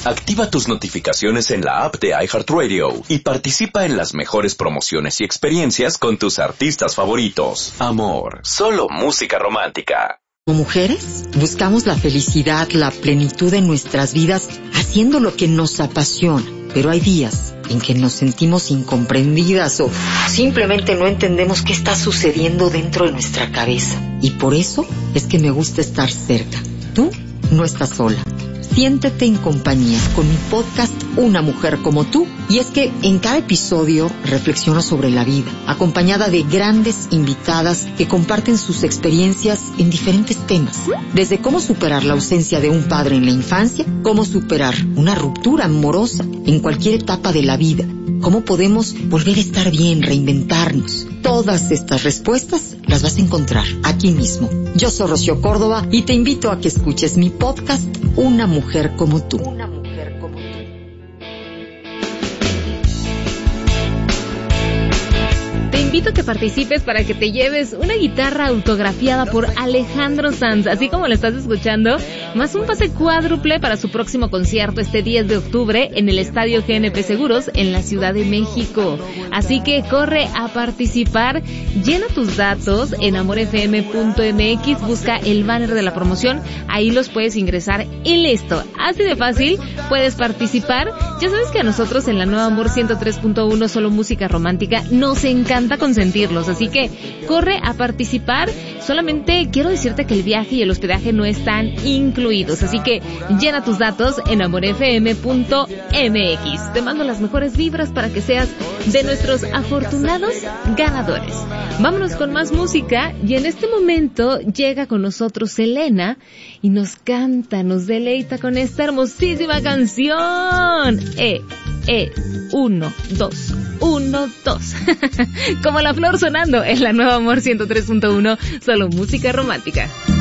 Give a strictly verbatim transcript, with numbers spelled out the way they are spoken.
Activa tus notificaciones en la app de iHeartRadio y participa en las mejores promociones y experiencias con tus artistas favoritos. Amor, solo música romántica. Como mujeres, buscamos la felicidad, la plenitud en nuestras vidas, haciendo lo que nos apasiona. Pero hay días en que nos sentimos incomprendidas o simplemente no entendemos qué está sucediendo dentro de nuestra cabeza. Y por eso es que me gusta estar cerca. Tú no estás sola. Siéntete en compañía con mi podcast Una Mujer Como Tú. Y es que en cada episodio reflexiono sobre la vida, acompañada de grandes invitadas que comparten sus experiencias en diferentes temas. Desde cómo superar la ausencia de un padre en la infancia, cómo superar una ruptura amorosa en cualquier etapa de la vida, cómo podemos volver a estar bien, reinventarnos. Todas estas respuestas las vas a encontrar aquí mismo. Yo soy Rocío Córdoba y te invito a que escuches mi podcast Una Mujer Como Tú. Una mujer como tú. Te invito a que participes para que te lleves una guitarra autografiada por Alejandro Sanz, así como lo estás escuchando, más un pase cuádruple para su próximo concierto este diez de octubre en el Estadio G N P Seguros en la Ciudad de México. Así que corre a participar, llena tus datos en amor f m punto m x, busca el banner de la promoción, ahí los puedes ingresar y listo. Así de fácil, puedes participar. Ya sabes que a nosotros en la Nueva Amor ciento tres punto uno, solo música romántica, nos encanta consentirlos, así que corre a participar. Solamente quiero decirte que el viaje y el hospedaje no están incluidos, así que llena tus datos en amor f m punto m x. Te mando las mejores vibras para que seas de nuestros afortunados ganadores. Vámonos con más música y en este momento llega con nosotros Selena y nos canta, nos deleita con esta hermosísima canción. Eh, eh, uno, dos, uno, dos. Como la flor sonando en la Nueva Amor ciento tres punto uno, solo música romántica.